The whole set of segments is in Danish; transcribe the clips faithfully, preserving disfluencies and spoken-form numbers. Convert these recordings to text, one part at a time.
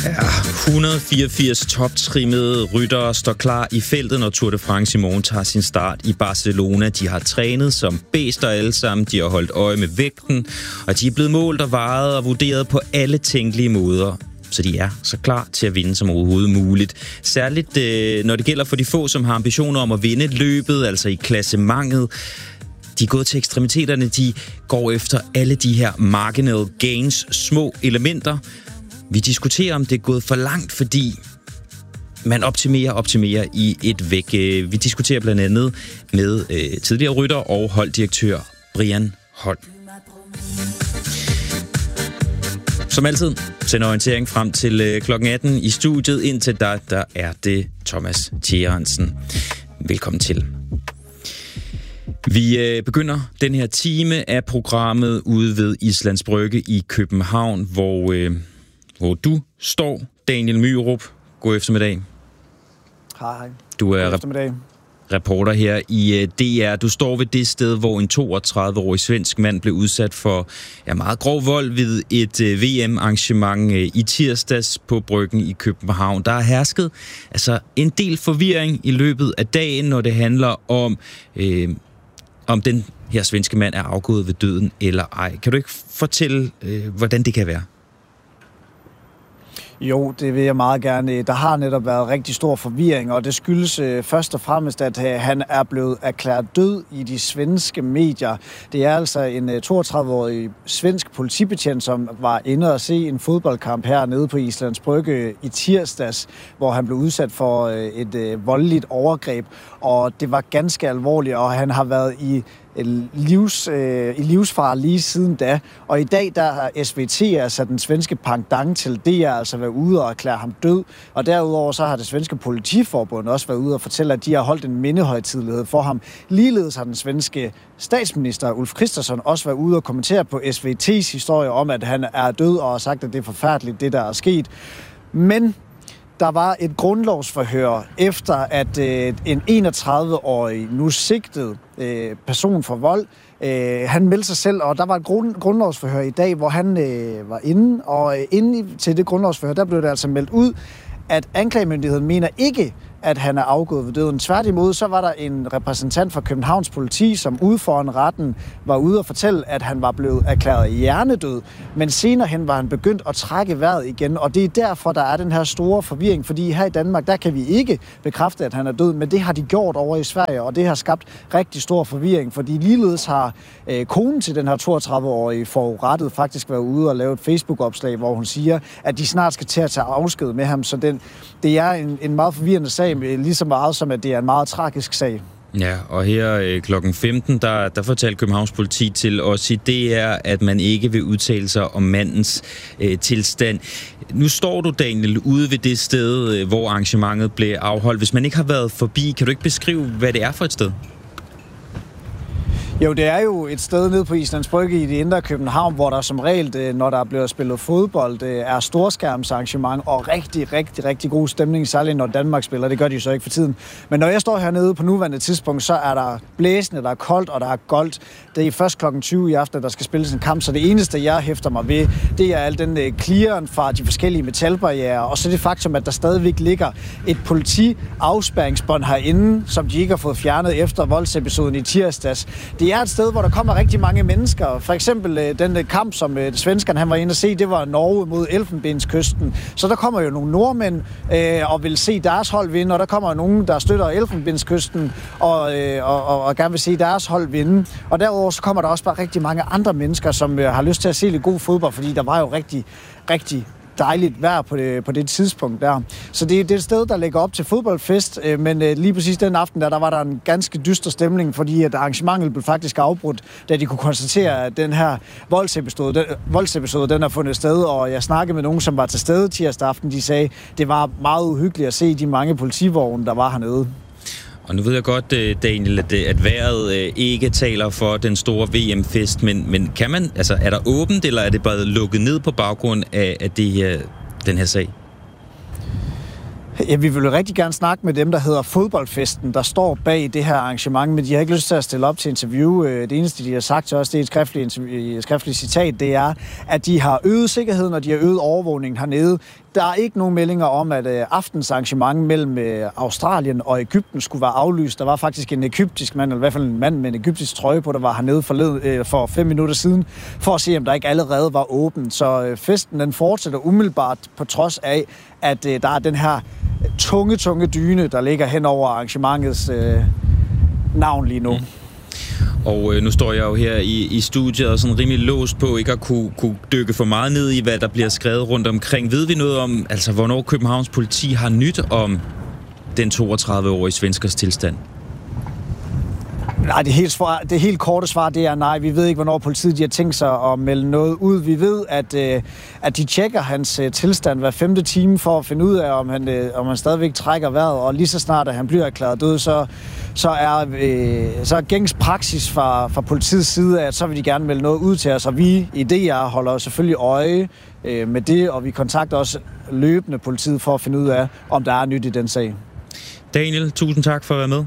Ja, et hundrede og fireogfirs toptrimmede ryttere står klar i feltet, når Tour de France i morgen tager sin start i Barcelona. De har trænet som bæster alle sammen, de har holdt øje med vægten, og de er blevet målt og vejet og vurderet på alle tænkelige måder. Så de er så klar til at vinde som overhovedet muligt. Særligt øh, når det gælder for de få, som har ambitioner om at vinde løbet, altså i klassementet. De er gået til ekstremiteterne, de går efter alle de her marginal gains, små elementer. Vi diskuterer, om det er gået for langt, fordi man optimerer optimerer i et væk. Vi diskuterer blandt andet med øh, tidligere rytter og holddirektør Brian Holm. Som altid sender orientering frem til øh, klokken atten i studiet. Indtil da, der er det Thomas Tjerensen. Velkommen til. Vi øh, begynder den her time af programmet ude ved Islands Brygge i København, hvor... Øh, Hvor du står, Daniel Myrup. God eftermiddag. Hej. Du er rep- reporter her i D R. Du står ved det sted, hvor en toogtredive-årig svensk mand blev udsat for ja, meget grov vold ved et uh, V M-arrangement uh, i tirsdags på Bryggen i København. Der er hersket altså en del forvirring i løbet af dagen, når det handler om, øh, om den her svenske mand er afgået ved døden eller ej. Kan du ikke fortælle, øh, hvordan det kan være? Jo, det vil jeg meget gerne. Der har netop været rigtig stor forvirring, og det skyldes øh, først og fremmest, at øh, han er blevet erklæret død i de svenske medier. Det er altså en øh, toogtredive-årig svensk politibetjent, som var inde og se en fodboldkamp hernede på Islands Brygge i tirsdags, hvor han blev udsat for øh, et øh, voldeligt overgreb, og det var ganske alvorligt, og han har været i livs, øh, i livsfare lige siden da. Og i dag, der har S V T, altså den svenske pendant til D R, altså været ude og erklære ham død. Og derudover så har det svenske politiforbund også været ude og fortælle, at de har holdt en mindehøjtidelighed for ham. Ligeledes har den svenske statsminister Ulf Kristersson også været ude og kommentere på S V T's historie om, at han er død, og har sagt, at det er forfærdeligt, det der er sket. Men der var et grundlovsforhør efter, at øh, en enogtredive-årig nu sigtet øh, person for vold, øh, han meldte sig selv, og der var et grund, grundlovsforhør i dag, hvor han øh, var inde, og øh, inde til det grundlovsforhør, der blev det altså meldt ud, at anklagemyndigheden mener ikke, at han er afgået ved døden. Tværtimod, så var der en repræsentant fra Københavns politi, som ude foran retten var ude og fortælle, at han var blevet erklæret hjernedød, men senere hen var han begyndt at trække vejret igen, og det er derfor, der er den her store forvirring, fordi her i Danmark, der kan vi ikke bekræfte, at han er død, men det har de gjort over i Sverige, og det har skabt rigtig stor forvirring, fordi ligeledes har øh, konen til den her toogtredive-årige forurettet faktisk været ude og lave et Facebook-opslag, hvor hun siger, at de snart skal til at tage afsked med ham, så den, det er en, en meget forvirrende sag, lige så meget som, at det er en meget tragisk sag. Ja, og her øh, klokken femten, der, der fortalte Københavns politi til os i D R, at man ikke vil udtale sig om mandens øh, tilstand. Nu står du, Daniel, ude ved det sted, øh, hvor arrangementet blev afholdt. Hvis man ikke har været forbi, kan du ikke beskrive, hvad det er for et sted? Jo, det er jo et sted nede på Islands Brygge i det indre København, hvor der som regel, når der bliver spillet fodbold, er storskærmsarrangement og rigtig, rigtig, rigtig god stemning, særligt når Danmark spiller. Det gør de jo så ikke for tiden. Men når jeg står hernede på nuværende tidspunkt, så er der blæsende, der er koldt og der er goldt. Det er først klokken tyve i aften, der skal spilles en kamp, så det eneste, jeg hæfter mig ved, det er al den clearen fra de forskellige metalbarrierer, og så det faktum, at der stadigvæk ligger et politi-afspærringsbånd herinde, som de ikke har fået fjernet efter voldsepisoden i tirsdags. Det er et sted, hvor der kommer rigtig mange mennesker. For eksempel øh, den øh, kamp, som øh, svenskerne han var inde at se, det var Norge mod Elfenbenskysten. Så der kommer jo nogle nordmænd øh, og vil se deres hold vinde, og der kommer jo nogen, der støtter Elfenbenskysten og, øh, og, og, og gerne vil se deres hold vinde. Og derudover så kommer der også bare rigtig mange andre mennesker, som øh, har lyst til at se lidt god fodbold, fordi der var jo rigtig, rigtig dejligt vejr på det, på det tidspunkt der. Så det, det er et sted, der ligger op til fodboldfest, øh, men øh, lige præcis den aften der, der var der en ganske dyster stemning, fordi at arrangementet blev faktisk afbrudt, da de kunne konstatere, at den her voldsepisode, den, voldsepisode, den har fundet sted, og jeg snakkede med nogen, som var til stede tirsdag aften, de sagde, det var meget uhyggeligt at se de mange politivogne, der var hernede. Og nu ved jeg godt, Daniel, at, at vejret ikke taler for den store V M-fest, men, men kan man, altså, er der åbent, eller er det bare lukket ned på baggrund af, af det her, den her sag? Ja, vi vil rigtig gerne snakke med dem, der hedder Fodboldfesten, der står bag det her arrangement, men de har ikke lyst til at stille op til interview. Det eneste, de har sagt til os, det er et skriftligt, et skriftligt citat, det er, at de har øget sikkerheden, og de har øget overvågningen hernede. Der er ikke nogen meldinger om, at aftens arrangement mellem Australien og Egypten skulle være aflyst. Der var faktisk en egyptisk mand, eller i hvert fald en mand med en egyptisk trøje på, der var hernede forled, for fem minutter siden, for at se, om der ikke allerede var åben. Så festen den fortsætter umiddelbart på trods af, at der er den her tunge, tunge dyne, der ligger hen over arrangementets øh, navn lige nu. Mm. Og øh, nu står jeg jo her i, i studiet og sådan rimelig låst på ikke at kunne, kunne dykke for meget ned i, hvad der bliver skrevet rundt omkring. Ved vi noget om, altså hvornår Københavns politi har nyt om den toogtredive-årige svenskers tilstand? Nej, det helt, svar, det helt korte svar, det er nej. Vi ved ikke, hvornår politiet de har tænkt sig at melde noget ud. Vi ved, at, øh, at de tjekker hans øh, tilstand hver femte time for at finde ud af, om han, øh, om han stadigvæk trækker vejret. Og lige så snart, at han bliver erklæret død, så, så, er, øh, så er gængs praksis fra, fra politiets side, at så vil de gerne melde noget ud til os. Og vi i D R holder selvfølgelig øje øh, med det, og vi kontakter også løbende politiet for at finde ud af, om der er nyt i den sag. Daniel, tusind tak for at være med.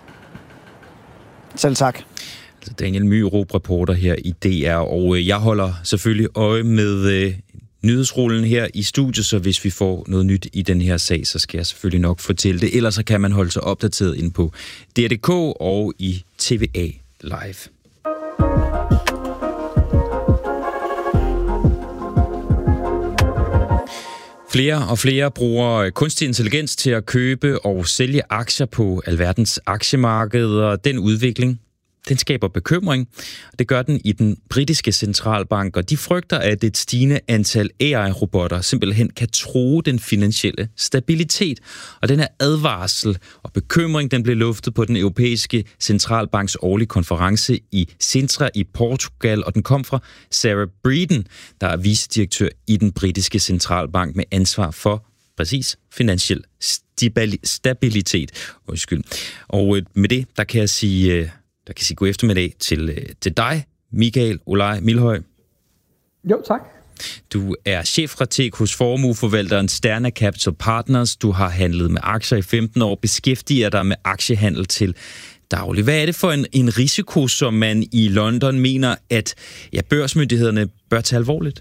Selv tak. Daniel Myrup, reporter her i D R, og jeg holder selvfølgelig øje med øh, nyhedsrullen her i studiet, så hvis vi får noget nyt i den her sag, så skal jeg selvfølgelig nok fortælle det. Ellers så kan man holde sig opdateret ind på D R punktum d k og i T V A Live. Flere og flere bruger kunstig intelligens til at købe og sælge aktier på alverdens aktiemarkeder. Den udvikling, den skaber bekymring, og det gør den i den britiske centralbank, og de frygter, at et stigende antal A I-robotter simpelthen kan true den finansielle stabilitet. Og den her advarsel og bekymring, den blev luftet på den europæiske centralbanks årlige konference i Sintra i Portugal, og den kom fra Sarah Breeden, der er vicedirektør i den britiske centralbank med ansvar for præcis finansiel stabilitet. Undskyld. Og med det, der kan jeg sige... Der kan sige god eftermiddag til, til dig, Michael Olaj Milhøj. Jo, tak. Du er chefstrateg hos formueforvalteren Sterna Capital Partners. Du har handlet med aktier i femten år, beskæftiger dig med aktiehandel til daglig. Hvad er det for en, en risiko, som man i London mener, at ja, børsmyndighederne bør tage alvorligt?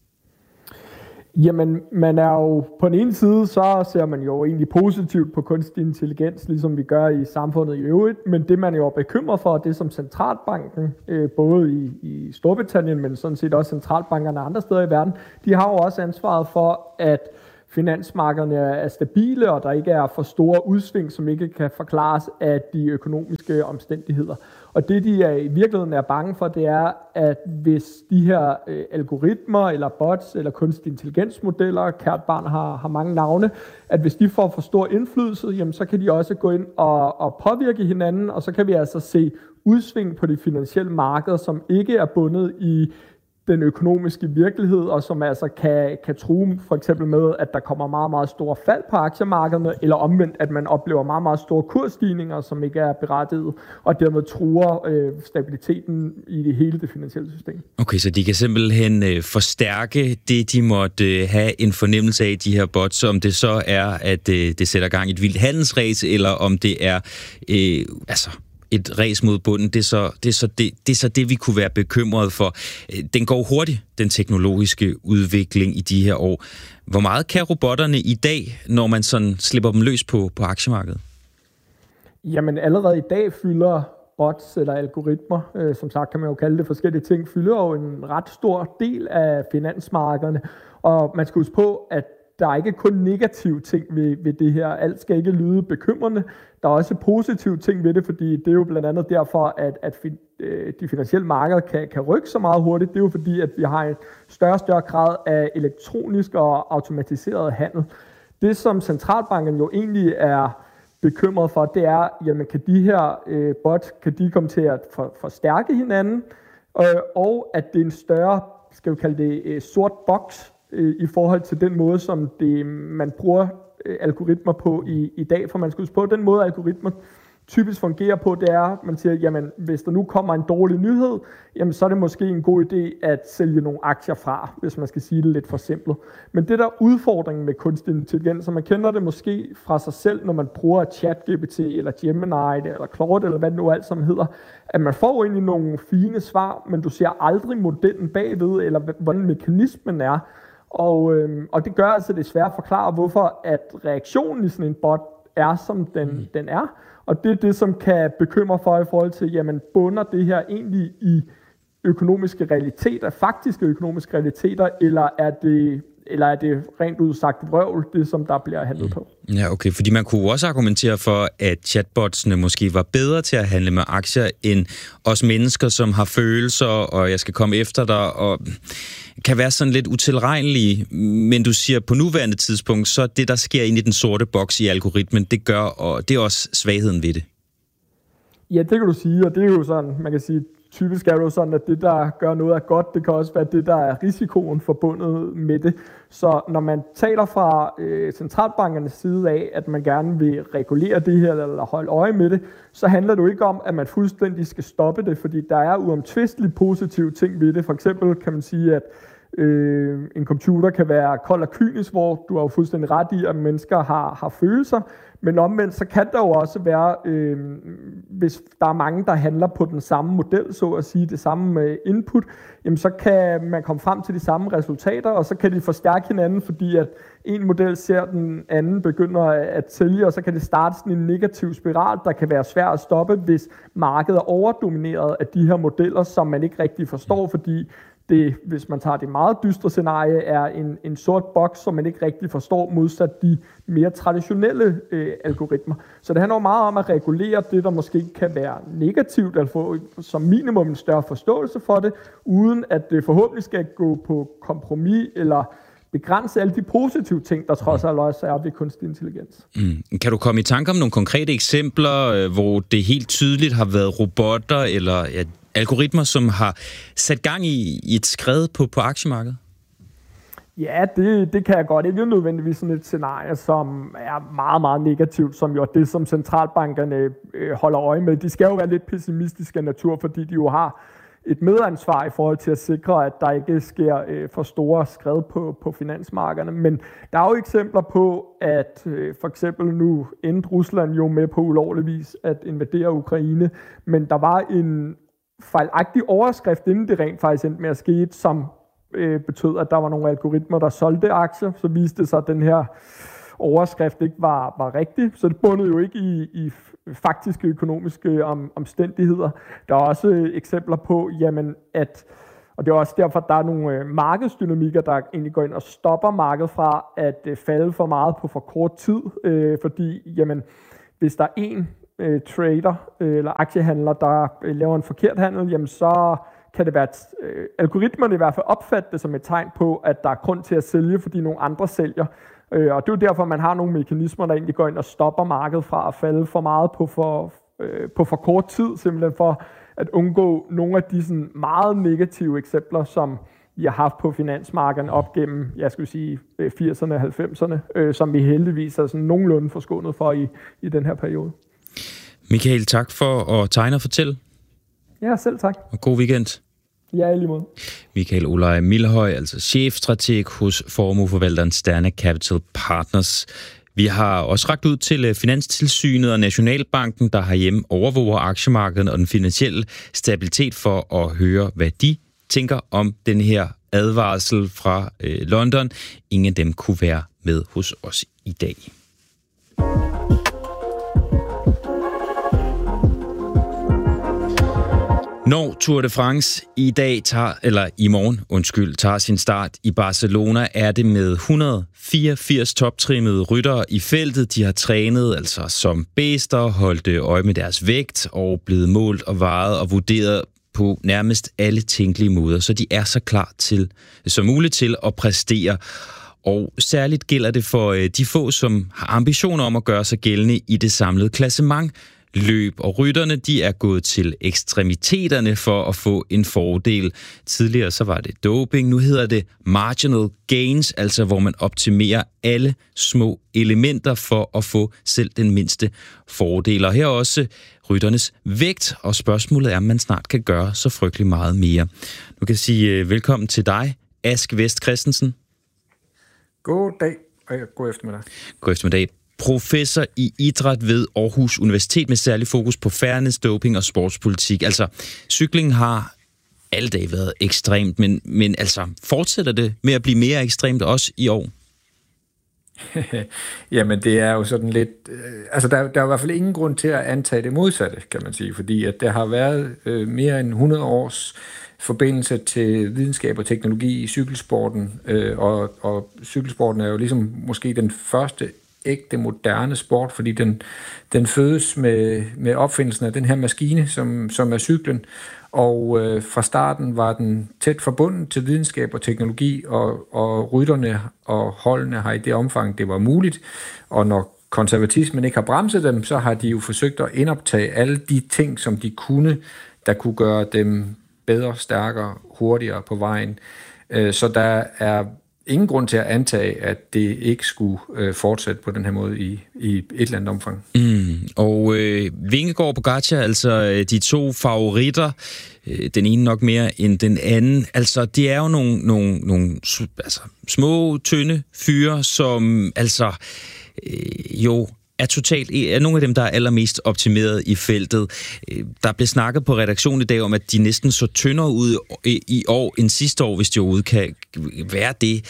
Jamen, man er jo på den ene side, så ser man jo egentlig positivt på kunstig intelligens, ligesom vi gør i samfundet i øvrigt, men det man jo er bekymret for, det som centralbanken, både i, i Storbritannien, men sådan set også centralbankerne andre steder i verden, de har jo også ansvaret for, at finansmarkederne er stabile, og der ikke er for store udsving, som ikke kan forklares af de økonomiske omstændigheder. Og det, de er i virkeligheden er bange for, det er, at hvis de her øh, algoritmer, eller bots, eller kunstig intelligensmodeller, kært barn har, har mange navne, at hvis de får for stor indflydelse, jamen, så kan de også gå ind og, og påvirke hinanden, og så kan vi altså se udsving på de finansielle markeder, som ikke er bundet i den økonomiske virkelighed, og som altså kan, kan true for eksempel med, at der kommer meget, meget store fald på aktiemarkederne, eller omvendt, at man oplever meget, meget store kursstigninger, som ikke er berettiget, og dermed truer øh, stabiliteten i det hele det finansielle system. Okay, så de kan simpelthen øh, forstærke det, de måtte øh, have en fornemmelse af, de her bots, om det så er, at øh, det sætter gang i et vildt handelsræs, eller om det er, øh, altså... et ræs mod bunden, det er, så, det, er så det, det er så det, vi kunne være bekymret for. Den går hurtigt, den teknologiske udvikling i de her år. Hvor meget kan robotterne i dag, når man sådan slipper dem løs på, på aktiemarkedet? Jamen allerede i dag fylder bots eller algoritmer, øh, som sagt kan man jo kalde det forskellige ting, fylder jo en ret stor del af finansmarkederne. Og man skal huske på, at der er ikke kun negative ting ved, ved det her. Alt skal ikke lyde bekymrende. Der er også positive ting ved det, fordi det er jo blandt andet derfor, at, at de finansielle markeder kan, kan rykke så meget hurtigt. Det er jo fordi, at vi har en større og større grad af elektronisk og automatiseret handel. Det, som centralbanken jo egentlig er bekymret for, det er, jamen kan de her øh, bots, kan de komme til at for, forstærke hinanden, øh, og at det er en større, skal vi kalde det, øh, sort boks, i forhold til den måde, som det, man bruger algoritmer på i, i dag. For man skal huske på, den måde algoritmer typisk fungerer på, det er, at man siger, jamen hvis der nu kommer en dårlig nyhed, jamen så er det måske en god idé at sælge nogle aktier fra, hvis man skal sige det lidt for simpelt. Men det der udfordringen med kunstig intelligens, så man kender det måske fra sig selv, når man bruger ChatGPT eller Gemini eller Claude eller hvad det nu alt sammen hedder, at man får egentlig nogle fine svar, men du ser aldrig modellen bagved, eller hvordan mekanismen er. Og, øhm, og det gør altså det svært at forklare, hvorfor at reaktionen i sådan en bot er, som den, mm. den er. Og det er det, som kan bekymre for i forhold til, jamen bunder det her egentlig i økonomiske realiteter, faktiske økonomiske realiteter, eller er det, eller er det rent udsagt vrøvl, det som der bliver handlet på? Ja, okay, fordi man kunne også argumentere for, at chatbotsene måske var bedre til at handle med aktier, end os mennesker, som har følelser, og jeg skal komme efter dig, og kan være sådan lidt utilregnelige. Men du siger, på nuværende tidspunkt, så det, der sker inde i den sorte boks i algoritmen, det gør, og det er også svagheden ved det. Ja, det kan du sige, og det er jo sådan, man kan sige, typisk er det jo sådan, at det, der gør noget af godt, det kan også være det, der er risikoen forbundet med det. Så når man taler fra øh, centralbankernes side af, at man gerne vil regulere det her, eller holde øje med det, så handler det jo ikke om, at man fuldstændig skal stoppe det, fordi der er uomtvisteligt positive ting ved det. For eksempel kan man sige, at øh, en computer kan være kold og kynisk, hvor du har jo fuldstændig ret i, at mennesker har, har følelser. Men omvendt, så kan der jo også være, øh, hvis der er mange, der handler på den samme model, så at sige, det samme input, jamen så kan man komme frem til de samme resultater, og så kan de forstærke hinanden, fordi at en model ser den anden begynder at sælge, og så kan det starte sådan en negativ spiral, der kan være svær at stoppe, hvis markedet er overdomineret af de her modeller, som man ikke rigtig forstår, fordi det, hvis man tager det meget dystre scenarie, er en, en sort boks, som man ikke rigtig forstår, modsat de mere traditionelle øh, algoritmer. Så det handler jo meget om at regulere det, der måske kan være negativt, eller få som minimum en større forståelse for det, uden at det forhåbentlig skal gå på kompromis, eller begrænse alle de positive ting, der trods alt også er ved kunstig intelligens. Mm. Kan du komme i tanke om nogle konkrete eksempler, hvor det helt tydeligt har været robotter, eller ja, algoritmer, som har sat gang i, i et skred på, på aktiemarkedet? Ja, det, det kan jeg godt. Det er jo nødvendigvis sådan et scenarie, som er meget, meget negativt, som jo er det, som centralbankerne øh, holder øje med. De skal jo være lidt pessimistiske af natur, fordi de jo har et medansvar i forhold til at sikre, at der ikke sker øh, for store skred på, på finansmarkederne. Men der er jo eksempler på, at øh, for eksempel nu endte Rusland jo med på ulovlig vis at invadere Ukraine, men der var en fejlagtig overskrift, inden det rent faktisk endte med at ske, som øh, betød, at der var nogle algoritmer, der solgte aktier. Så viste det sig, at den her overskrift ikke var, var rigtig. Så det bundede jo ikke i, i faktiske økonomiske om, omstændigheder. Der er også eksempler på, jamen, at, og det er også derfor, at der er nogle øh, markedsdynamikker, der egentlig går ind og stopper markedet fra at øh, falde for meget på for kort tid. Øh, fordi, jamen, hvis der er en øh, trader øh, eller aktiehandler, der øh, laver en forkert handel, jamen så kan det være, at øh, algoritmerne i hvert fald opfatte det som et tegn på, at der er grund til at sælge, fordi nogle andre sælger. Øh, og det er jo derfor, man har nogle mekanismer, der egentlig går ind og stopper markedet fra at falde for meget på for, øh, på for kort tid, simpelthen for at undgå nogle af de sådan, meget negative eksempler, som vi har haft på finansmarkedet op gennem, jeg skulle sige, firserne og halvfemserne, øh, som vi heldigvis er sådan nogenlunde forskånet for i, i den her periode. Michael, tak for at tegne og fortælle. Ja, selv tak. Og god weekend. Ja, i lige måde. Michael Olaj Milhøj, altså chefstrateg hos formueforvalteren Sterne Capital Partners. Vi har også rakt ud til Finanstilsynet og Nationalbanken, der herhjemme overvåger aktiemarkedet og den finansielle stabilitet for at høre, hvad de tænker om den her advarsel fra øh, London. Ingen af dem kunne være med hos os i dag. Når Tour de France i dag tager, eller i morgen, undskyld, tager sin start i Barcelona, er det med et hundrede og fireogfirs toptrimmede ryttere i feltet. De har trænet altså som bæster, holdt øje med deres vægt og blevet målt og vejet og vurderet på nærmest alle tænkelige måder, så de er så klar til, som muligt til at præstere. Og særligt gælder det for de få, som har ambitioner om at gøre sig gældende i det samlede klassement. løb. Og rytterne, de er gået til ekstremiteterne for at få en fordel. Tidligere så var det doping, nu hedder det marginal gains, altså hvor man optimerer alle små elementer for at få selv den mindste fordel. Og her også rytternes vægt, og spørgsmålet er, om man snart kan gøre så frygtelig meget mere. Nu kan jeg sige velkommen til dig, Ask Vest Christensen. God dag, og god eftermiddag. God eftermiddag. Professor i idræt ved Aarhus Universitet med særlig fokus på fairness, doping og sportspolitik. Altså, cyklingen har alle dage været ekstremt, men, men altså, fortsætter det med at blive mere ekstremt også i år? Jamen, det er jo sådan lidt... Øh, altså, der, der er i hvert fald ingen grund til at antage det modsatte, kan man sige, fordi at der har været øh, mere end hundrede års forbindelse til videnskab og teknologi i cykelsporten, øh, og, og cykelsporten er jo ligesom måske den første ægte moderne sport, fordi den, den fødes med, med opfindelsen af den her maskine, som, som er cyklen, og øh, fra starten var den tæt forbundet til videnskab og teknologi, og, og rytterne og holdene har i det omfang, det var muligt, og når konservatismen ikke har bremset dem, så har de jo forsøgt at indoptage alle de ting, som de kunne, der kunne gøre dem bedre, stærkere, hurtigere på vejen. Så der er ingen grund til at antage, at det ikke skulle øh, fortsætte på den her måde i, i et eller andet omfang. Mm. Og øh, Vingegaard og Pogačar, altså de to favoritter, øh, den ene nok mere end den anden, altså det er jo nogle, nogle, nogle altså, små, tynde fyre, som altså øh, jo er totalt er nogle af dem, der er allermest optimeret i feltet. Der blev snakket på redaktionen i dag om, at de næsten så tyndere ud i år end sidste år, hvis de overhovedet kan være det.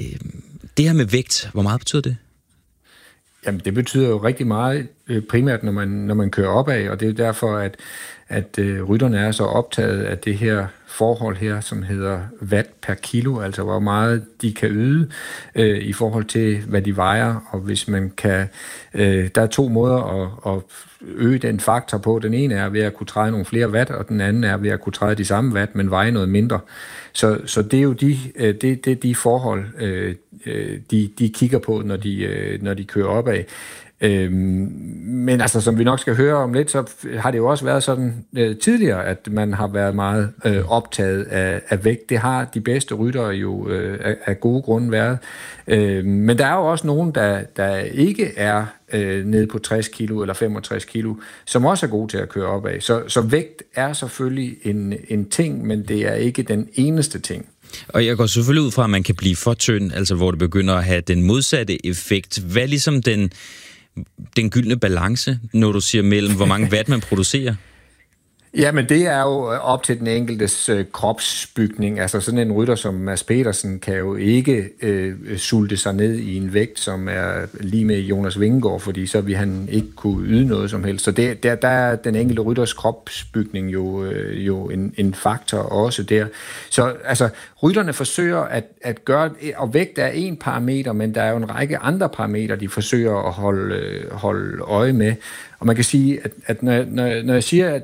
Det her med vægt, hvor meget betyder det? Jamen, det betyder jo rigtig meget, primært når man, når man kører opad, og det er derfor, at, at rytterne er så optaget af det her forhold her, som hedder watt per kilo, altså hvor meget de kan yde øh, i forhold til, hvad de vejer, og hvis man kan... Øh, der er to måder at, at øge den faktor på. Den ene er ved at kunne træde nogle flere watt, og den anden er ved at kunne træde de samme watt, men veje noget mindre. Så, så det er jo de, det, det, de forhold, øh, de, de kigger på, når de, øh, når de kører opad. Øhm, men altså, som vi nok skal høre om lidt, så har det jo også været sådan øh, tidligere, at man har været meget øh, optaget af, af vægt. Det har de bedste ryttere jo øh, af, af gode grunde været. Øh, men der er jo også nogen, der, der ikke er øh, nede på tres kilo eller femogtres kilo, som også er gode til at køre opad. Så, så vægt er selvfølgelig en, en ting, men det er ikke den eneste ting. Og jeg går selvfølgelig ud fra, at man kan blive for tynd, altså hvor det begynder at have den modsatte effekt. Hvad er ligesom den den gyldne balance, når du siger mellem, hvor mange watt man producerer? Jamen, det er jo op til den enkeltes øh, kropsbygning. Altså sådan en rytter som Mads Pedersen kan jo ikke øh, sulte sig ned i en vægt, som er lige med Jonas Vingegaard, fordi så vil han ikke kunne yde noget som helst. Så det, der, der er den enkelte rytters kropsbygning jo, øh, jo en, en faktor også der. Så altså, rytterne forsøger at, at gøre, og vægt er en parameter, men der er jo en række andre parametre, de forsøger at holde, holde øje med. Og man kan sige, at, at når, når, når jeg siger, at